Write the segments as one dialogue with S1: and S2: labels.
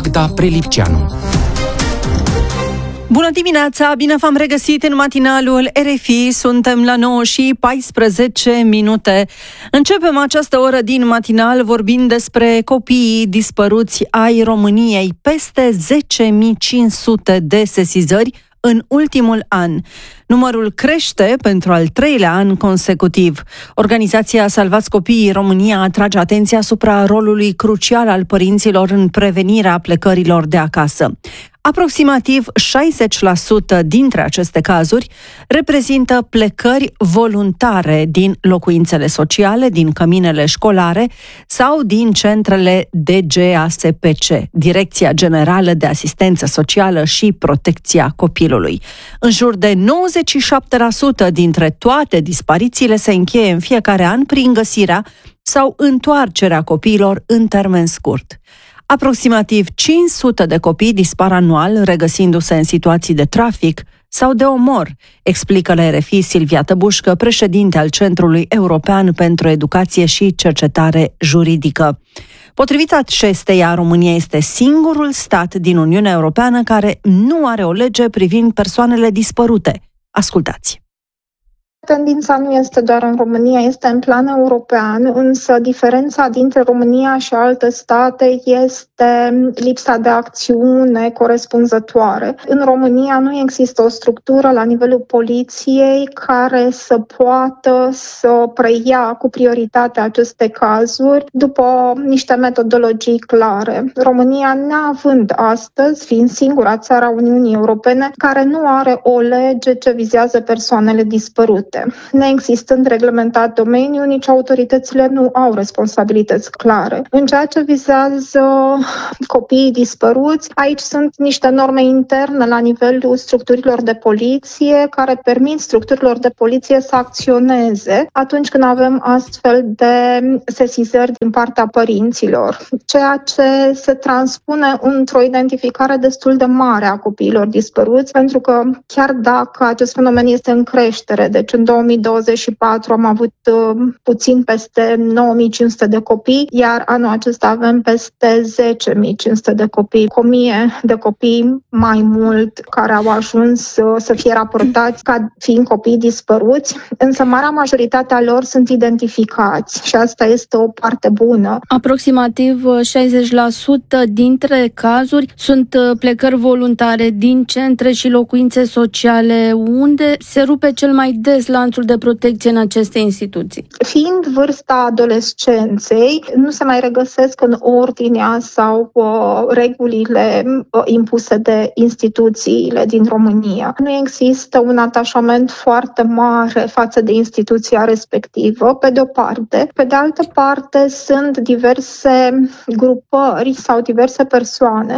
S1: Magda Prelipceanu.
S2: Bună dimineața, bine v-am regăsit în matinalul RFI, suntem la 9:14. Începem această oră din matinal vorbind despre copiii dispăruți ai României, peste 10.500 de sesizări în ultimul an. Numărul crește pentru al treilea an consecutiv. Organizația Salvați Copiii România atrage atenția asupra rolului crucial al părinților în prevenirea plecărilor de acasă. Aproximativ 60% dintre aceste cazuri reprezintă plecări voluntare din locuințele sociale, din căminele școlare sau din centrele DGASPC, Direcția Generală de Asistență Socială și Protecția Copilului. În jur de 97% dintre toate disparițiile se încheie în fiecare an prin găsirea sau întoarcerea copiilor în termen scurt. Aproximativ 500 de copii dispar anual regăsindu-se în situații de trafic sau de omor, explică la RFI Silvia Tăbușcă, președinte al Centrului European pentru Educație și Cercetare Juridică. Potrivit acesteia, România este singurul stat din Uniunea Europeană care nu are o lege privind persoanele dispărute. Ascultați!
S3: Tendința nu este doar în România, este în plan european, însă diferența dintre România și alte state este lipsa de acțiune corespunzătoare. În România nu există o structură la nivelul poliției care să poată să preia cu prioritate aceste cazuri după niște metodologii clare. România, neavând astăzi, fiind singura țară a Uniunii Europene, care nu are o lege ce vizează persoanele dispărute. Neexistând reglementat domeniul, nici autoritățile nu au responsabilități clare. În ceea ce vizează copiii dispăruți, aici sunt niște norme interne la nivelul structurilor de poliție care permit structurilor de poliție să acționeze atunci când avem astfel de sesizări din partea părinților, ceea ce se transpune într-o identificare destul de mare a copiilor dispăruți, pentru că chiar dacă acest fenomen este în creștere, deci în 2024 am avut puțin peste 9.500 de copii, iar anul acesta avem peste 10.500 de copii, cu 1.000 de copii mai mult care au ajuns să fie raportați ca fiind copii dispăruți, însă marea majoritate a lor sunt identificați și asta este o parte bună.
S4: Aproximativ 60% dintre cazuri sunt plecări voluntare din centre și locuințe sociale. Unde se rupe cel mai des lanțul de protecție în aceste instituții?
S3: Fiind vârsta adolescenței, nu se mai regăsesc în ordinea sau regulile impuse de instituțiile din România. Nu există un atașament foarte mare față de instituția respectivă, pe de o parte. Pe de altă parte, sunt diverse grupări sau diverse persoane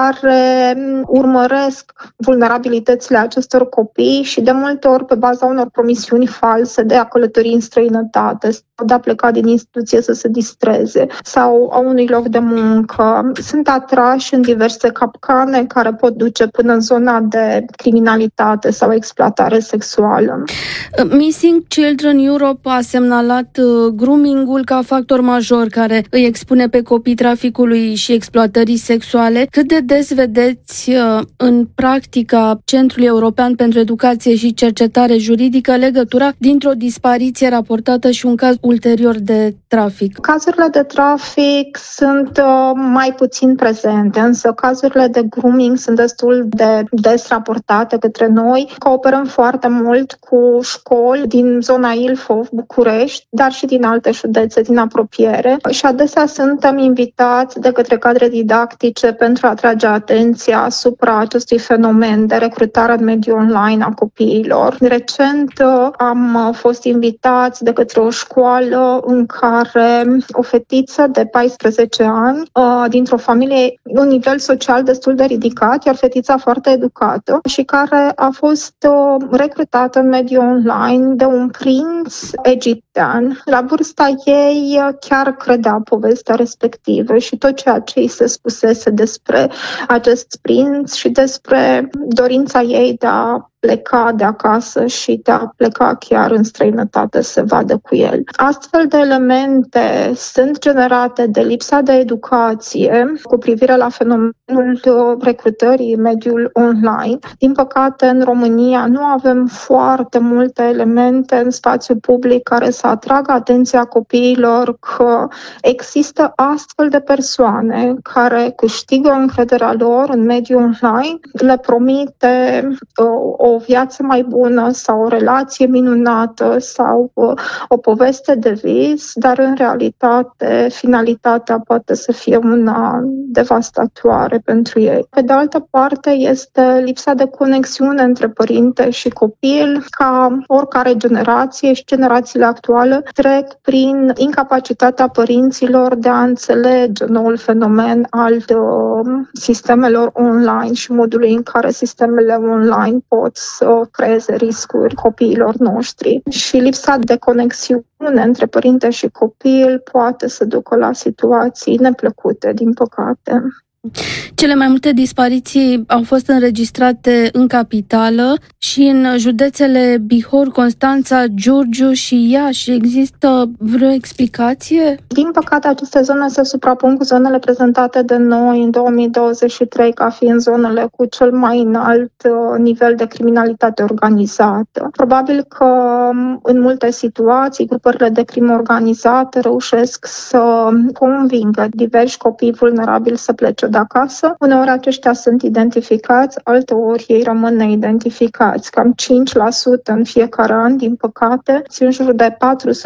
S3: care urmăresc vulnerabilitățile acestor copii și de multe ori pe baza unor promisiuni false de a călători în străinătate, de a pleca din instituție să se distreze sau a unui loc de muncă. Sunt atrași în diverse capcane care pot duce până în zona de criminalitate sau exploatare sexuală.
S4: Missing Children Europe a semnalat grooming-ul ca factor major care îi expune pe copii traficului și exploatării sexuale. Cât de des vedeți în practica Centrului European pentru Educație și Cercetare Juridică legătura dintre o dispariție raportată și un caz ulterior de trafic?
S3: Cazurile de trafic sunt mai puțin prezente, însă cazurile de grooming sunt destul de des raportate către noi. Cooperăm foarte mult cu școli din zona Ilfov, București, dar și din alte județe din apropiere și adesea suntem invitați de către cadre didactice pentru a atrage atenția asupra acestui fenomen de recrutare în mediul online a copiilor. Recent am fost invitați de către o școală în care o fetiță de 14 ani, dintr-o familie, un nivel social destul de ridicat, iar fetița foarte educată și care a fost recrutată în mediul online de un prinț egiptean. La vârsta ei chiar credea povestea respectivă și tot ceea ce îi se spusese despre acest prinț și despre dorința ei de a pleca de acasă și de a pleca chiar în străinătate să se vadă cu el. Astfel de elemente sunt generate de lipsa de educație cu privire la fenomenul recrutării în mediul online. Din păcate, în România nu avem foarte multe elemente în spațiu public care să atragă atenția copiilor că există astfel de persoane care câștigă încrederea lor în mediul online, le promite o viață mai bună sau o relație minunată sau o poveste de vis, dar în realitate finalitatea poate să fie una devastatoare pentru ei. Pe de altă parte este lipsa de conexiune între părinte și copil, ca oricare generație și generațiile actuale trec prin incapacitatea părinților de a înțelege noul fenomen al sistemelor online și modului în care sistemele online pot să creeze riscuri copiilor noștri. Și lipsa de conexiune între părinte și copil poate să ducă la situații neplăcute, din păcate.
S4: Cele mai multe dispariții au fost înregistrate în capitală și în județele Bihor, Constanța, Giurgiu și Iași. Există vreo explicație?
S3: Din păcate, aceste zone se suprapun cu zonele prezentate de noi în 2023 ca fiind zonele cu cel mai înalt nivel de criminalitate organizată. Probabil că în multe situații grupările de crimă organizată reușesc să convingă diversi copii vulnerabili să plece de acasă. Uneori aceștia sunt identificați, alteori ei rămân neidentificați. Cam 5% în fiecare an, din păcate, în jur de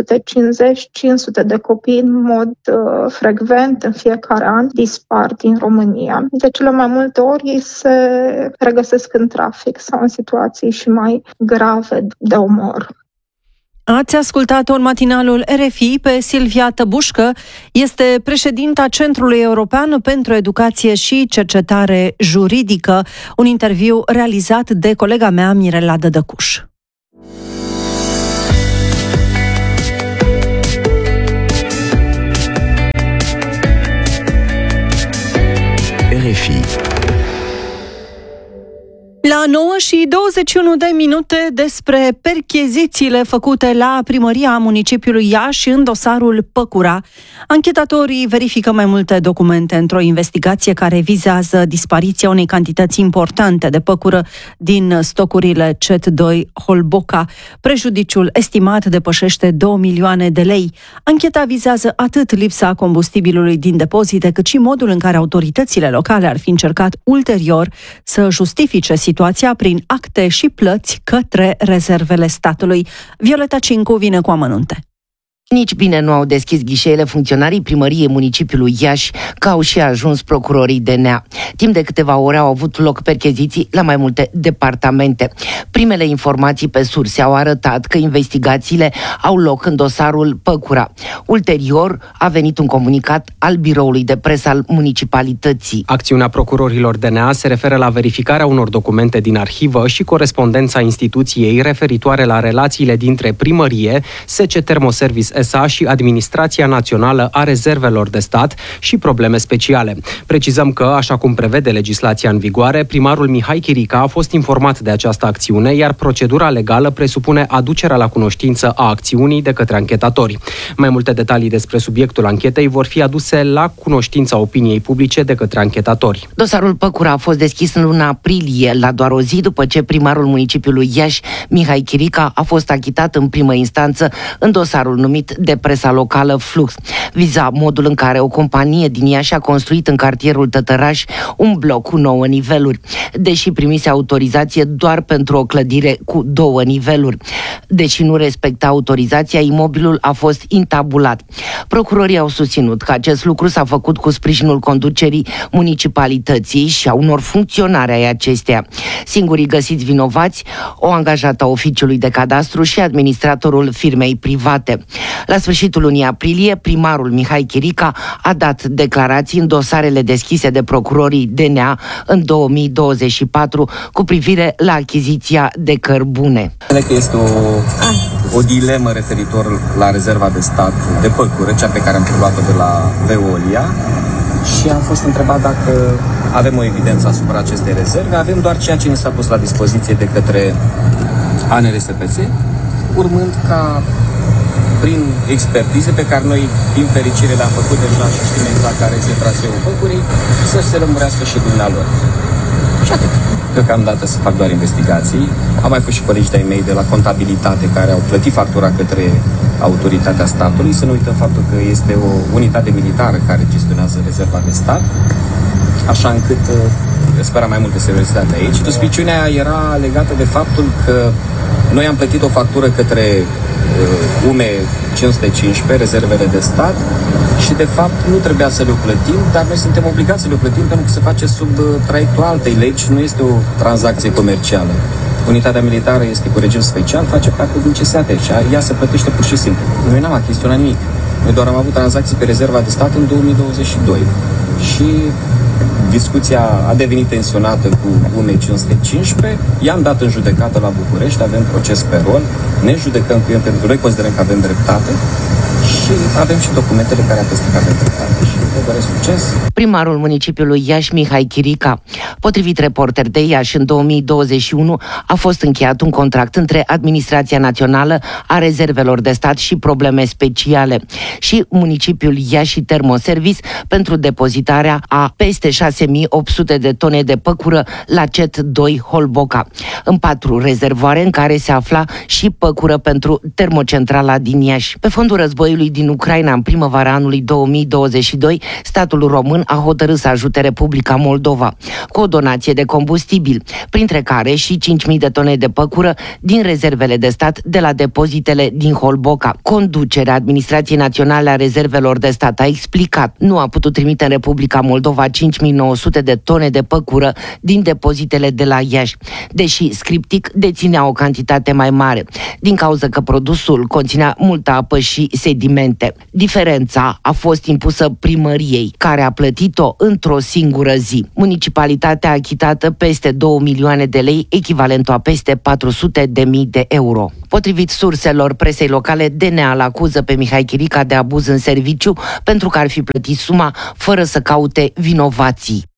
S3: 450-500 de copii în mod frecvent în fiecare an dispar din România. De cele mai multe ori ei se regăsesc în trafic sau în situații și mai grave de omor.
S2: Ați ascultat în matinalul RFI pe Silvia Tăbușcă, este președinta Centrului European pentru Educație și Cercetare Juridică, un interviu realizat de colega mea Mirela Dădăcuș.
S1: RFI.
S2: La 9:21 despre perchezițiile făcute la primăria municipiului Iași în dosarul Păcura. Anchetatorii verifică mai multe documente într-o investigație care vizează dispariția unei cantități importante de păcură din stocurile CET2 Holboca. Prejudiciul estimat depășește 2 milioane de lei. Ancheta vizează atât lipsa combustibilului din depozite, cât și modul în care autoritățile locale ar fi încercat ulterior să justifice situația prin acte și plăți către rezervele statului. Violeta Cincu vine cu amănunte.
S5: Nici bine nu au deschis ghișeele funcționarii primăriei municipiului Iași, că au și ajuns procurorii DNA. Timp de câteva ore au avut loc percheziții la mai multe departamente. Primele informații pe surse au arătat că investigațiile au loc în dosarul Păcura. Ulterior a venit un comunicat al biroului de presă al municipalității.
S6: Acțiunea procurorilor DNA se referă la verificarea unor documente din arhivă și corespondența instituției referitoare la relațiile dintre primărie, SC Thermoservice SA și Administrația Națională a Rezervelor de Stat și probleme speciale. Precizăm că, așa cum prevede legislația în vigoare, primarul Mihai Chirica a fost informat de această acțiune, iar procedura legală presupune aducerea la cunoștință a acțiunii de către anchetatori. Mai multe detalii despre subiectul anchetei vor fi aduse la cunoștința opiniei publice de către anchetatori.
S5: Dosarul Păcura a fost deschis în luna aprilie, la doar o zi după ce primarul municipiului Iași, Mihai Chirica, a fost achitat în primă instanță în dosarul numit de presa locală Flux. Viza modul în care o companie din Iași a construit în cartierul Tătăraș un bloc cu 9 niveluri, deși primise autorizație doar pentru o clădire cu 2 niveluri. Deși nu respecta autorizația, imobilul a fost intabulat. Procurorii au susținut că acest lucru s-a făcut cu sprijinul conducerii municipalității și a unor funcționari ai acesteia. Singurii găsiți vinovați, o angajată a oficiului de cadastru și administratorul firmei private. La sfârșitul lunii aprilie, primarul Mihai Chirica a dat declarații în dosarele deschise de procurorii DNA în 2024 cu privire la achiziția de cărbune.
S7: Că este o dilemă referitor la rezerva de stat de păcură, cea pe care am preluat-o de la Veolia, și și am fost întrebat dacă avem o evidență asupra acestei rezerve. Avem doar ceea ce ne s-a pus la dispoziție de către ANRSPC, urmând ca prin expertize pe care noi, din fericire, le-am făcut deja și știm exact care este traseul păcurii, să se lămurească și dumnealor. Și atât. Deocamdată să fac doar investigații. Am mai fost și colegi de-ai mei de la contabilitate care au plătit factura către autoritatea statului. Să nu uităm faptul că este o unitate militară care gestionează rezerva de stat, așa încât speram mai multă seriozitate aici. Suspiciunea era legată de faptul că noi am plătit o factură către UME 515, rezervele de stat, și de fapt nu trebuia să le plătim, dar noi suntem obligați să le plătim pentru că se face sub traiectul altei legi, nu este o tranzacție comercială. Unitatea militară este cu regim special, face parte din CSAT și ea se plătește pur și simplu. Noi n-am achiziționat nimic. Noi doar am avut tranzacții pe rezerva de stat în 2022 și discuția a devenit tensionată cu UME 515, i-am dat în judecată la București, avem proces pe rol, ne judecăm cu el pentru că noi considerăm că avem dreptate și avem și documentele care atestă că avem dreptate și ne doresc succes.
S5: Primarul municipiului Iași, Mihai Chirica. Potrivit Reporter de Iași, în 2021 a fost încheiat un contract între Administrația Națională a Rezervelor de Stat și Probleme Speciale și municipiul Iași Termoservice pentru depozitarea a peste 6.800 de tone de păcură la CET 2 Holboca, în 4 rezervoare în care se afla și păcură pentru termocentrala din Iași. Pe fondul războiului din Ucraina, în primăvara anului 2022, statul român a hotărât să ajute Republica Moldova cu o donație de combustibil, printre care și 5.000 de tone de păcură din rezervele de stat de la depozitele din Holboca. Conducerea Administrației Naționale a Rezervelor de Stat a explicat, nu a putut trimite în Republica Moldova 5.900 de tone de păcură din depozitele de la Iași, deși scriptic deținea o cantitate mai mare, din cauza că produsul conținea multă apă și sedimente. Diferența a fost impusă primăriei, care a plătit-o într-o singură zi. Municipalitatea a achitat peste 2 milioane de lei, echivalentul a peste 400.000 de euro. Potrivit surselor presei locale, DNA îl acuză pe Mihai Chirica de abuz în serviciu pentru că ar fi plătit suma fără să caute vinovații.